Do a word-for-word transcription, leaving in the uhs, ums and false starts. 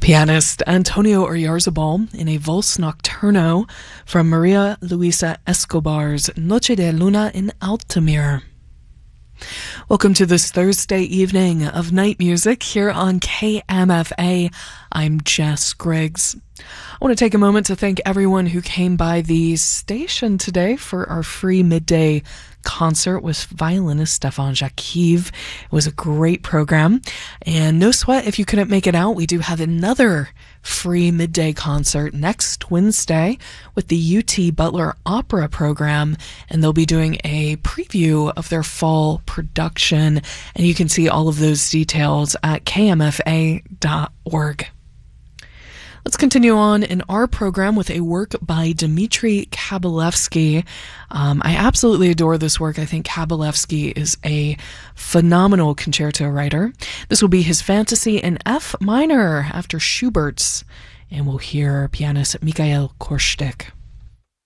Pianist Antonio Oyarzabal in a Valse Nocturno from Maria Luisa Escobar's Noche de Luna in Altamira. Welcome to this Thursday evening of night music here on K M F A. I'm Jess Griggs. I want to take a moment to thank everyone who came by the station today for our free midday concert with violinist Stefan Jakiv. It was a great program, and no sweat if you couldn't make it out. We do have another free midday concert next Wednesday with the U T Butler Opera program, and they'll be doing a preview of their fall production, and you can see all of those details at k m f a dot org. Let's continue on in our program with a work by Dmitri Kabalevsky. Um, I absolutely adore this work. I think Kabalevsky is a phenomenal concerto writer. This will be his Fantasy in F minor after Schubert's, and we'll hear pianist Mikhail Korstik.